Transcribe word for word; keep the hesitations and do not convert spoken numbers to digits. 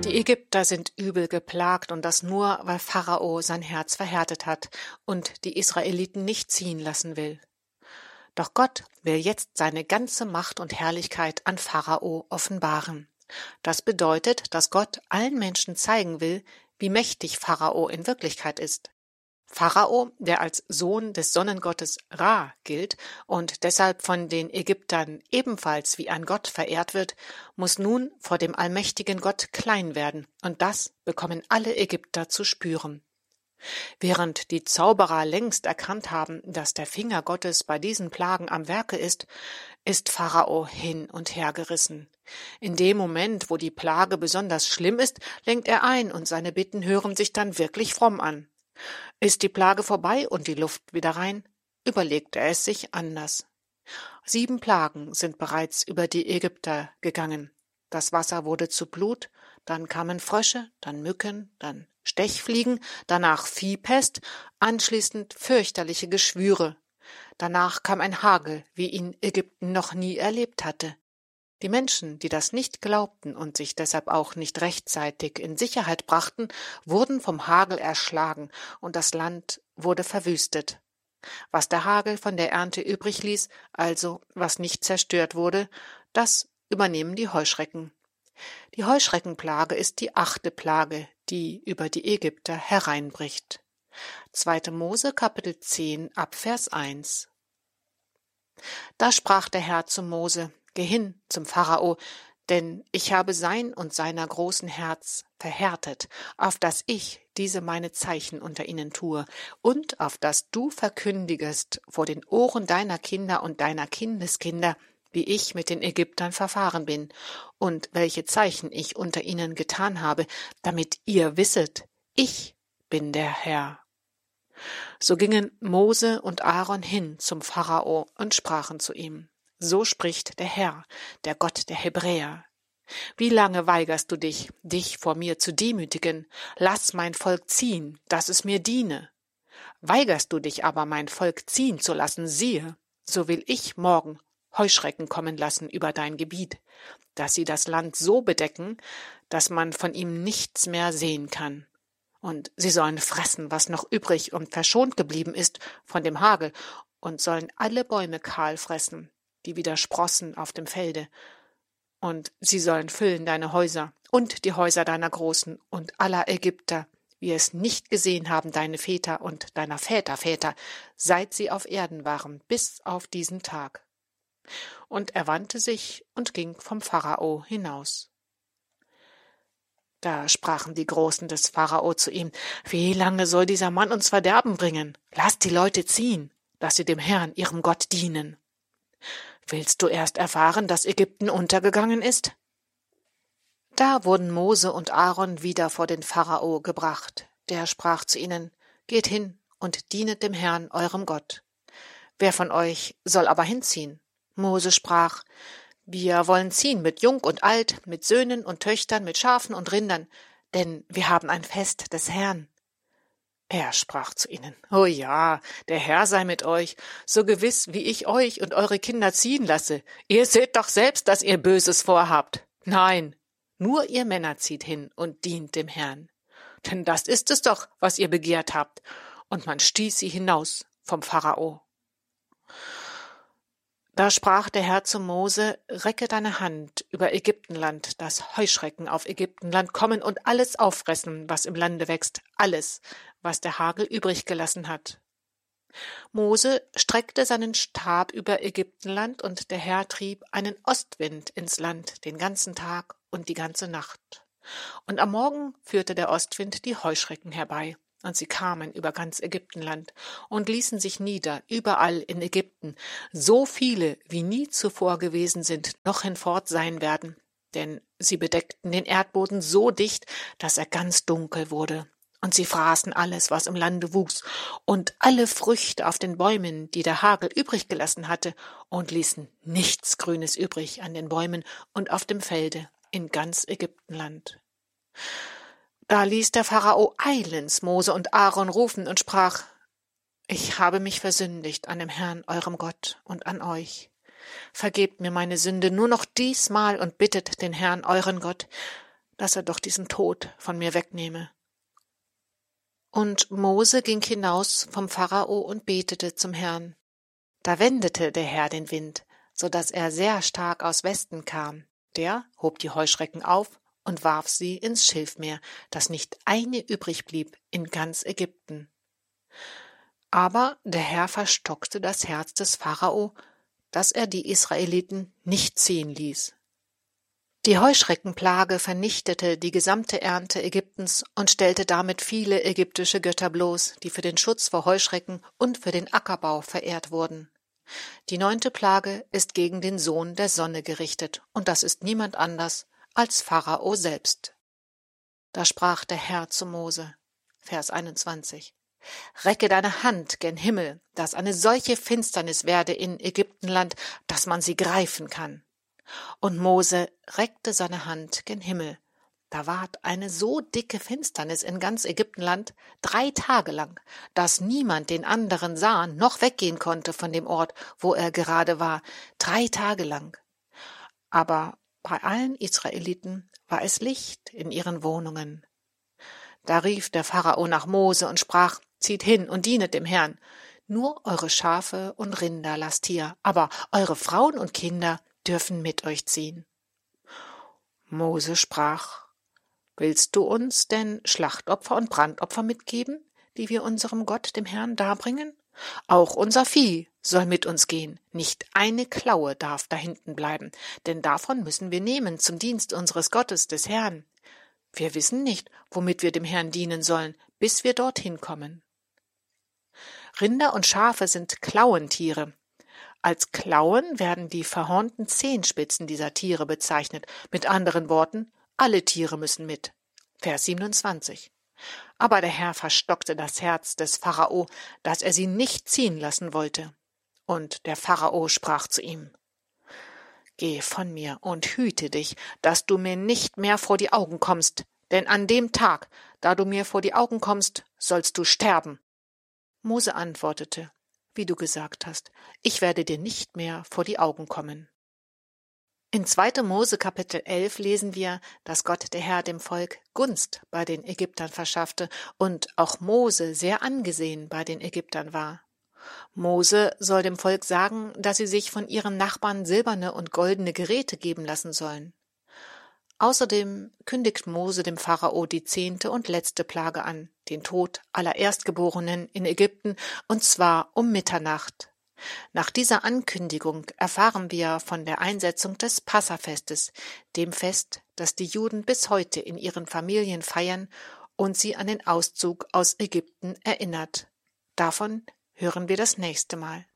Die Ägypter sind übel geplagt und das nur, weil Pharao sein Herz verhärtet hat und die Israeliten nicht ziehen lassen will. Doch Gott will jetzt seine ganze Macht und Herrlichkeit an Pharao offenbaren. Das bedeutet, dass Gott allen Menschen zeigen will, wie mächtig Pharao in Wirklichkeit ist. Pharao, der als Sohn des Sonnengottes Ra gilt und deshalb von den Ägyptern ebenfalls wie ein Gott verehrt wird, muss nun vor dem allmächtigen Gott klein werden, und das bekommen alle Ägypter zu spüren. Während die Zauberer längst erkannt haben, dass der Finger Gottes bei diesen Plagen am Werke ist, ist Pharao hin und her gerissen. In dem Moment, wo die Plage besonders schlimm ist, lenkt er ein und seine Bitten hören sich dann wirklich fromm an. Ist die Plage vorbei und die Luft wieder rein, überlegt er es sich anders. Sieben Plagen sind bereits über die Ägypter gegangen. Das Wasser wurde zu Blut, dann kamen Frösche, dann Mücken, dann Stechfliegen, danach Viehpest, anschließend fürchterliche Geschwüre. Danach kam ein Hagel, wie ihn Ägypten noch nie erlebt hatte. Die Menschen, die das nicht glaubten und sich deshalb auch nicht rechtzeitig in Sicherheit brachten, wurden vom Hagel erschlagen und das Land wurde verwüstet. Was der Hagel von der Ernte übrig ließ, also was nicht zerstört wurde, das übernehmen die Heuschrecken. Die Heuschreckenplage ist die achte Plage, die über die Ägypter hereinbricht. zweiter Mose, Kapitel zehn, Abvers eins. Da sprach der Herr zu Mose: Geh hin zum Pharao, denn ich habe sein und seiner großen Herz verhärtet, auf das ich diese meine Zeichen unter ihnen tue, und auf das du verkündigest vor den Ohren deiner Kinder und deiner Kindeskinder, wie ich mit den Ägyptern verfahren bin, und welche Zeichen ich unter ihnen getan habe, damit ihr wisset, ich bin der Herr. So gingen Mose und Aaron hin zum Pharao und sprachen zu ihm: So spricht der Herr, der Gott der Hebräer. Wie lange weigerst du dich, dich vor mir zu demütigen? Lass mein Volk ziehen, dass es mir diene. Weigerst du dich aber, mein Volk ziehen zu lassen, siehe, so will ich morgen Heuschrecken kommen lassen über dein Gebiet, dass sie das Land so bedecken, dass man von ihm nichts mehr sehen kann. Und sie sollen fressen, was noch übrig und verschont geblieben ist von dem Hagel, und sollen alle Bäume kahl fressen, die wieder sprossen auf dem Felde. Und sie sollen füllen deine Häuser und die Häuser deiner Großen und aller Ägypter, wie es nicht gesehen haben deine Väter und deiner Väter Väter, seit sie auf Erden waren, bis auf diesen Tag. Und er wandte sich und ging vom Pharao hinaus. Da sprachen die Großen des Pharao zu ihm: Wie lange soll dieser Mann uns Verderben bringen? Lass die Leute ziehen, dass sie dem Herrn, ihrem Gott, dienen. Willst du erst erfahren, dass Ägypten untergegangen ist? Da wurden Mose und Aaron wieder vor den Pharao gebracht. Der sprach zu ihnen: Geht hin und dienet dem Herrn, eurem Gott. Wer von euch soll aber hinziehen? Mose sprach: Wir wollen ziehen mit Jung und Alt, mit Söhnen und Töchtern, mit Schafen und Rindern, denn wir haben ein Fest des Herrn. Er sprach zu ihnen: O ja, der Herr sei mit euch, so gewiss, wie ich euch und eure Kinder ziehen lasse. Ihr seht doch selbst, dass ihr Böses vorhabt. Nein, nur ihr Männer zieht hin und dient dem Herrn. Denn das ist es doch, was ihr begehrt habt. Und man stieß sie hinaus vom Pharao. Da sprach der Herr zu Mose: Recke deine Hand über Ägyptenland, dass Heuschrecken auf Ägyptenland kommen und alles auffressen, was im Lande wächst, alles, was der Hagel übrig gelassen hat. Mose streckte seinen Stab über Ägyptenland, und der Herr trieb einen Ostwind ins Land den ganzen Tag und die ganze Nacht. Und am Morgen führte der Ostwind die Heuschrecken herbei. Und sie kamen über ganz Ägyptenland und ließen sich nieder, überall in Ägypten, so viele, wie nie zuvor gewesen sind, noch hinfort sein werden. Denn sie bedeckten den Erdboden so dicht, dass er ganz dunkel wurde. Und sie fraßen alles, was im Lande wuchs, und alle Früchte auf den Bäumen, die der Hagel übrig gelassen hatte, und ließen nichts Grünes übrig an den Bäumen und auf dem Felde in ganz Ägyptenland. Da ließ der Pharao eilends Mose und Aaron rufen und sprach: Ich habe mich versündigt an dem Herrn, eurem Gott, und an euch. Vergebt mir meine Sünde nur noch diesmal und bittet den Herrn, euren Gott, dass er doch diesen Tod von mir wegnehme. Und Mose ging hinaus vom Pharao und betete zum Herrn. Da wendete der Herr den Wind, so dass er sehr stark aus Westen kam. Der hob die Heuschrecken auf und warf sie ins Schilfmeer, dass nicht eine übrig blieb in ganz Ägypten. Aber der Herr verstockte das Herz des Pharao, dass er die Israeliten nicht ziehen ließ. Die Heuschreckenplage vernichtete die gesamte Ernte Ägyptens und stellte damit viele ägyptische Götter bloß, die für den Schutz vor Heuschrecken und für den Ackerbau verehrt wurden. Die neunte Plage ist gegen den Sohn der Sonne gerichtet, und das ist niemand anders als Pharao selbst. Da sprach der Herr zu Mose, Vers einundzwanzig, Recke deine Hand gen Himmel, dass eine solche Finsternis werde in Ägyptenland, dass man sie greifen kann. Und Mose reckte seine Hand gen Himmel. Da ward eine so dicke Finsternis in ganz Ägyptenland, drei Tage lang, dass niemand den anderen sah, noch weggehen konnte von dem Ort, wo er gerade war, drei Tage lang. Aber bei allen Israeliten war es Licht in ihren Wohnungen. Da rief der Pharao nach Mose und sprach, zieht hin und dienet dem Herrn. Nur eure Schafe und Rinder lasst hier, aber eure Frauen und Kinder dürfen mit euch ziehen. Mose sprach, willst du uns denn Schlachtopfer und Brandopfer mitgeben, die wir unserem Gott, dem Herrn, darbringen? Auch unser Vieh soll mit uns gehen, nicht eine Klaue darf da hinten bleiben, denn davon müssen wir nehmen zum Dienst unseres Gottes, des Herrn. Wir wissen nicht, womit wir dem Herrn dienen sollen, bis wir dorthin kommen. Rinder und Schafe sind Klauentiere. Als Klauen werden die verhornten Zehenspitzen dieser Tiere bezeichnet. Mit anderen Worten, alle Tiere müssen mit. Vers siebenundzwanzig. Aber der Herr verstockte das Herz des Pharao, dass er sie nicht ziehen lassen wollte. Und der Pharao sprach zu ihm, Geh von mir und hüte dich, dass du mir nicht mehr vor die Augen kommst, denn an dem Tag, da du mir vor die Augen kommst, sollst du sterben. Mose antwortete, wie du gesagt hast, ich werde dir nicht mehr vor die Augen kommen. In zweiter Mose Kapitel elf lesen wir, dass Gott der Herr dem Volk Gunst bei den Ägyptern verschaffte und auch Mose sehr angesehen bei den Ägyptern war. Mose soll dem Volk sagen, dass sie sich von ihren Nachbarn silberne und goldene Geräte geben lassen sollen. Außerdem kündigt Mose dem Pharao die zehnte und letzte Plage an, den Tod aller Erstgeborenen in Ägypten, und zwar um Mitternacht. Nach dieser Ankündigung erfahren wir von der Einsetzung des Passafestes, dem Fest, das die Juden bis heute in ihren Familien feiern und sie an den Auszug aus Ägypten erinnert. Davon hören wir das nächste Mal.